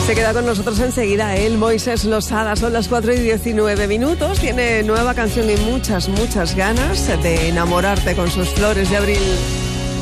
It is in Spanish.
Se queda con nosotros enseguida él, Moisés Losada. Son las 4:19. Tiene nueva canción y muchas ganas de enamorarte con sus Flores de Abril.